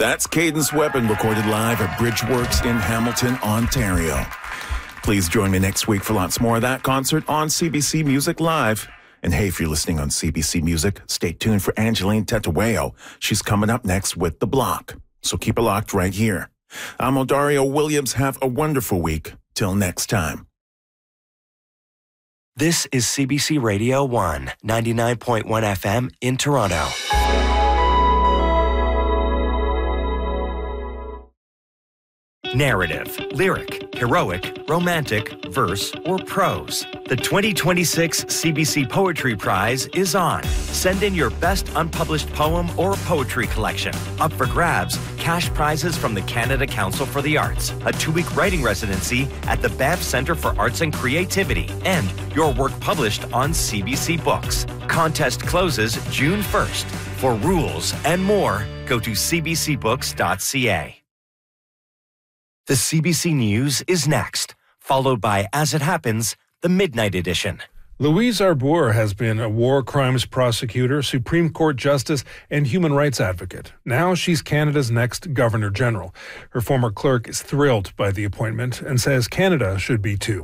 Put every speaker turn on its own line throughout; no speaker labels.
That's Cadence Weapon, recorded live at Bridgeworks in Hamilton, Ontario. Please join me next week for lots more of that concert on CBC Music Live. And hey, if you're listening on CBC Music, stay tuned for Angeline Tetawayo. She's coming up next with The Block. So keep it locked right here. I'm Odario Williams. Have a wonderful week. Till next time.
This is CBC Radio 1, 99.1 FM in Toronto. Narrative, lyric, heroic, romantic, verse, or prose. The 2026 CBC Poetry Prize is on. Send in your best unpublished poem or poetry collection. Up for grabs, cash prizes from the Canada Council for the Arts, a 2-week writing residency at the Banff Centre for Arts and Creativity, and your work published on CBC Books. Contest closes June 1st. For rules and more, go to cbcbooks.ca. The CBC News is next, followed by As It Happens, the Midnight Edition.
Louise Arbour has been a war crimes prosecutor, Supreme Court justice, and human rights advocate. Now she's Canada's next Governor General. Her former clerk is thrilled by the appointment and says Canada should be too.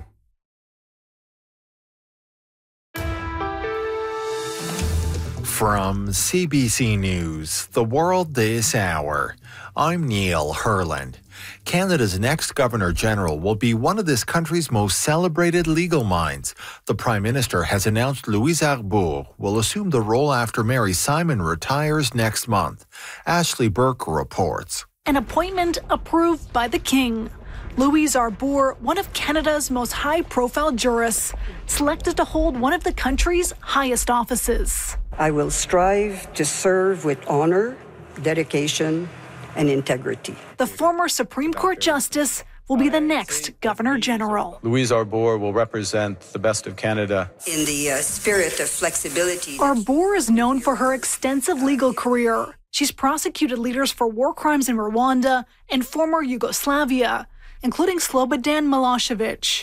From CBC News, The World This Hour, I'm Neil Herland. Canada's next Governor-General will be one of this country's most celebrated legal minds. The Prime Minister has announced Louise Arbour will assume the role after Mary Simon retires next month. Ashley Burke reports.
An appointment approved by the King. Louise Arbour, one of Canada's most high-profile jurists, selected to hold one of the country's highest offices.
I will strive to serve with honor, dedication, and integrity.
The former Supreme Court Justice will be the next Governor General.
Louise Arbour will represent the best of Canada.
In the spirit of flexibility.
Arbour is known for her extensive legal career. She's prosecuted leaders for war crimes in Rwanda and former Yugoslavia, including Slobodan Milosevic.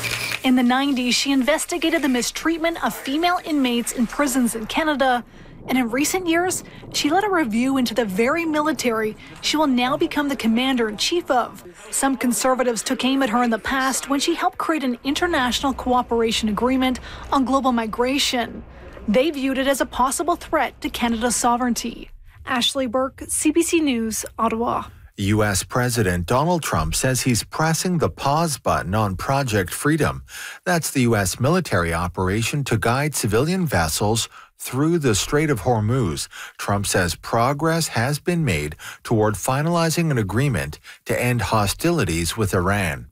In the 90s, she investigated the mistreatment of female inmates in prisons in Canada, and in recent years, she led a review into the very military she will now become the commander-in-chief of. Some conservatives took aim at her in the past when she helped create an international cooperation agreement on global migration. They viewed it as a possible threat to Canada's sovereignty. Ashley Burke, CBC News, Ottawa.
U.S. President Donald Trump says he's pressing the pause button on Project Freedom. That's the U.S. military operation to guide civilian vessels through the Strait of Hormuz. Trump says progress has been made toward finalizing an agreement to end hostilities with Iran.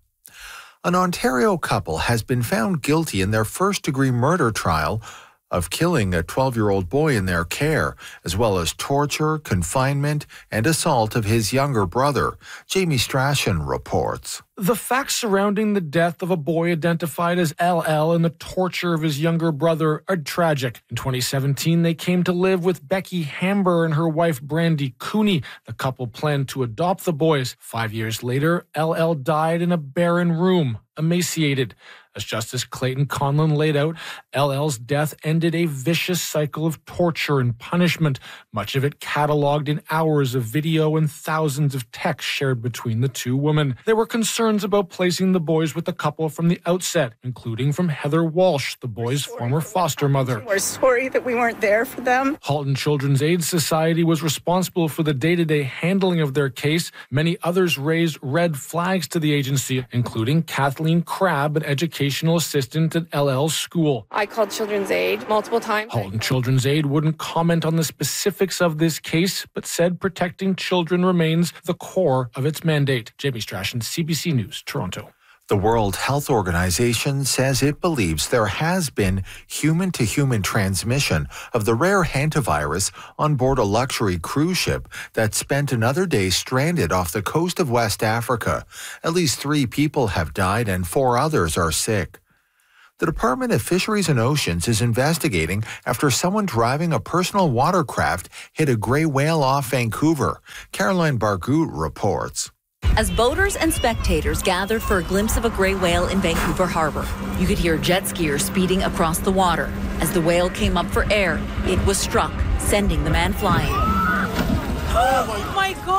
An Ontario couple has been found guilty in their first-degree murder trial of killing a 12-year-old boy in their care, as well as torture, confinement, and assault of his younger brother. Jamie Strachan reports.
The facts surrounding the death of a boy identified as LL and the torture of his younger brother are tragic. In 2017, they came to live with Becky Hamber and her wife Brandy Cooney. The couple planned to adopt the boys. 5 years later, LL died in a barren room, emaciated. As Justice Clayton Conlon laid out, LL's death ended a vicious cycle of torture and punishment, much of it cataloged in hours of video and thousands of texts shared between the two women. There were concerns about placing the boys with the couple from the outset, including from Heather Walsh, the boys' former foster mother.
We're sorry that we weren't there for them.
Halton Children's Aid Society was responsible for the day-to-day handling of their case. Many others raised red flags to the agency, including Kathleen Crabb, an educational assistant at LL's school.
I called Children's Aid multiple times.
Halton Children's Aid wouldn't comment on the specifics of this case, but said protecting children remains the core of its mandate. Jamie Strachan, CBC News, Toronto.
The World Health Organization says it believes there has been human-to-human transmission of the rare hantavirus on board a luxury cruise ship that spent another day stranded off the coast of West Africa. At least 3 people have died and 4 others are sick. The Department of Fisheries and Oceans is investigating after someone driving a personal watercraft hit a gray whale off Vancouver. Caroline Bargout reports.
As boaters and spectators gathered for a glimpse of a gray whale in Vancouver Harbor, you could hear jet skiers speeding across the water. As the whale came up for air, it was struck, sending the man flying.
Oh my God!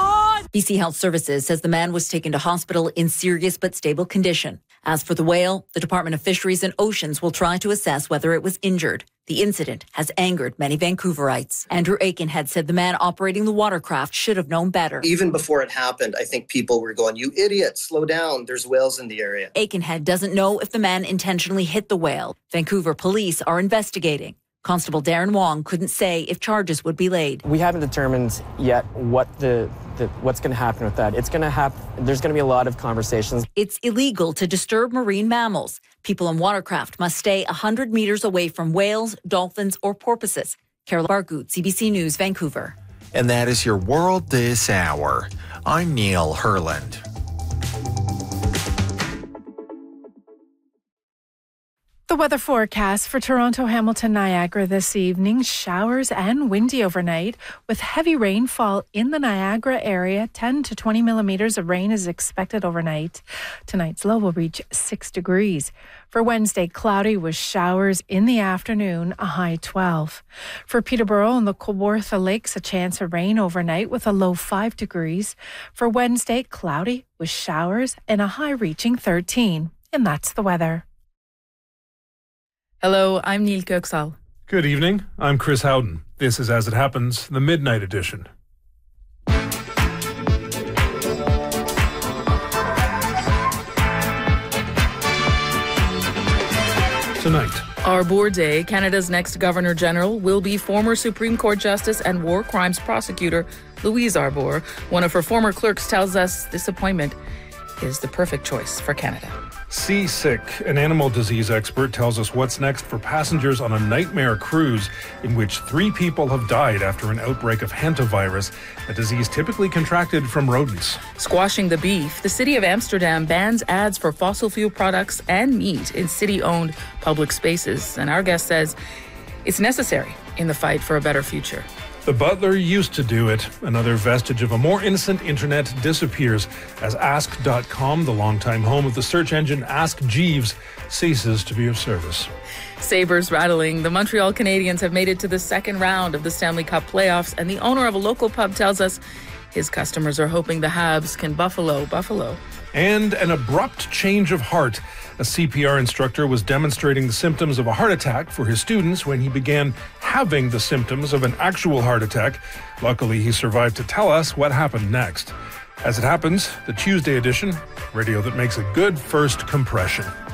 BC Health Services says the man was taken to hospital in serious but stable condition. As for the whale, the Department of Fisheries and Oceans will try to assess whether it was injured. The incident has angered many Vancouverites. Andrew Aikenhead said the man operating the watercraft should have known better.
Even before it happened, I think people were going, "You idiot, slow down, there's whales in the area."
Aikenhead doesn't know if the man intentionally hit the whale. Vancouver police are investigating. Constable Darren Wong couldn't say if charges would be laid.
We haven't determined yet what's going to happen with that. It's going to happen. There's going to be a lot of conversations.
It's illegal to disturb marine mammals. People on watercraft must stay 100 meters away from whales, dolphins, or porpoises. Carol Bargout, CBC News, Vancouver.
And that is your World This Hour. I'm Neil Herland.
The weather forecast for Toronto, Hamilton, Niagara this evening. Showers and windy overnight with heavy rainfall in the Niagara area. 10 to 20 millimeters of rain is expected overnight. Tonight's low will reach 6 degrees. For Wednesday, cloudy with showers in the afternoon, a high 12. For Peterborough and the Kawartha Lakes, a chance of rain overnight with a low 5 degrees. For Wednesday, cloudy with showers and a high reaching 13. And that's the weather.
Hello, I'm Neil Köksal.
Good evening. I'm Chris Howden. This is As It Happens, the Midnight Edition. Tonight.
Arbour Day, Canada's next Governor General, will be former Supreme Court Justice and War Crimes Prosecutor Louise Arbour. One of her former clerks tells us this appointment is the perfect choice for Canada.
Seasick, an animal disease expert, tells us what's next for passengers on a nightmare cruise in which 3 people have died after an outbreak of hantavirus, a disease typically contracted from rodents.
Squashing the beef, the city of Amsterdam bans ads for fossil fuel products and meat in city-owned public spaces. And our guest says it's necessary in the fight for a better future.
The butler used to do it. Another vestige of a more innocent internet disappears as Ask.com, the longtime home of the search engine Ask Jeeves, ceases to be of service.
Sabres rattling. The Montreal Canadiens have made it to the second round of the Stanley Cup playoffs, and the owner of a local pub tells us his customers are hoping the Habs can buffalo.
And an abrupt change of heart. A CPR instructor was demonstrating the symptoms of a heart attack for his students when he began having the symptoms of an actual heart attack. Luckily, he survived to tell us what happened next. As It Happens, the Tuesday edition, radio that makes a good first compression.